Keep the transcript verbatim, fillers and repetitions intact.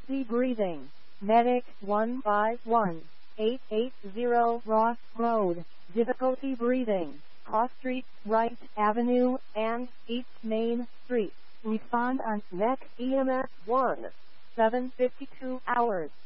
Emergency breathing. Medic one five one, eight eight zero Ross Road. Difficulty breathing. Cross Street, Wright Avenue, and East Main Street. Respond on N E C E M S one. seven fifty-two hours.